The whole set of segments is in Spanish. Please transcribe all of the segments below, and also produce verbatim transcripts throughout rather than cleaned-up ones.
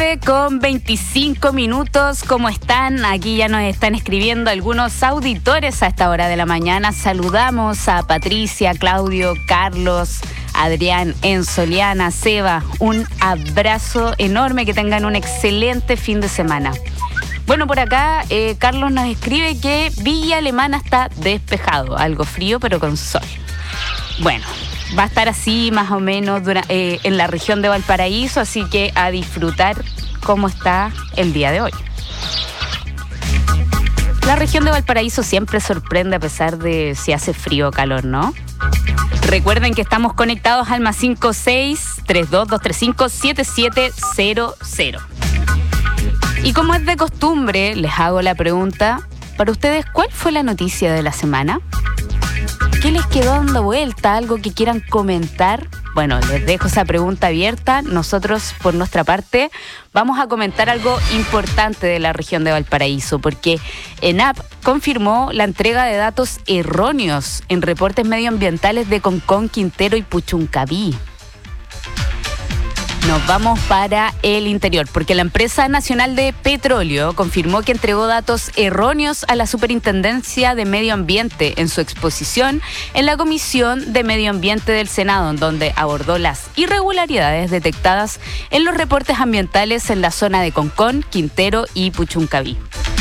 siete con veinticinco minutos. ¿Cómo están? Aquí ya nos están escribiendo algunos auditores a esta hora de la mañana. Saludamos a Patricia, Claudio, Carlos, Adrián, Enzo, Liana, Seba. Un abrazo enorme, que tengan un excelente fin de semana. Bueno, por acá eh, Carlos nos escribe que Villa Alemana está despejado, algo frío pero con sol. Bueno, va a estar así más o menos dura, eh, en la región de Valparaíso, así que a disfrutar cómo está el día de hoy. La región de Valparaíso siempre sorprende a pesar de si hace frío o calor, ¿no? Recuerden que estamos conectados al más cinco seis tres dos dos tres cinco siete siete cero cero. Y como es de costumbre, les hago la pregunta, para ustedes, ¿cuál fue la noticia de la semana? ¿Qué les quedó dando vuelta? ¿Algo que quieran comentar? Bueno, les dejo esa pregunta abierta. Nosotros, por nuestra parte, vamos a comentar algo importante de la región de Valparaíso, porque ENAP confirmó la entrega de datos erróneos en reportes medioambientales de Concón, Quintero y Puchuncaví. Nos vamos para el interior, porque la empresa nacional de petróleo confirmó que entregó datos erróneos a la Superintendencia de Medio Ambiente en su exposición en la Comisión de Medio Ambiente del Senado, en donde abordó las irregularidades detectadas en los reportes ambientales en la zona de Concón, Quintero y Puchuncaví.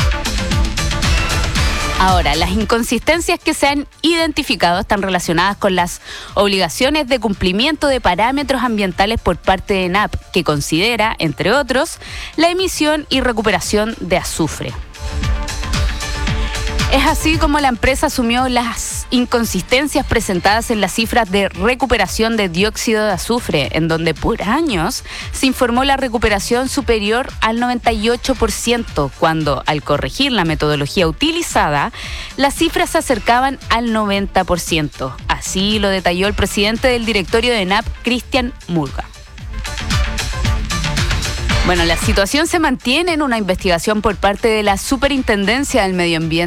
Ahora, las inconsistencias que se han identificado están relacionadas con las obligaciones de cumplimiento de parámetros ambientales por parte de ENAP, que considera, entre otros, la emisión y recuperación de azufre. Es así como la empresa asumió las inconsistencias presentadas en las cifras de recuperación de dióxido de azufre, en donde por años se informó la recuperación superior al noventa y ocho por ciento, cuando al corregir la metodología utilizada, las cifras se acercaban al noventa por ciento. Así lo detalló el presidente del directorio de ENAP, Cristian Murga. Bueno, la situación se mantiene en una investigación por parte de la Superintendencia del Medio Ambiente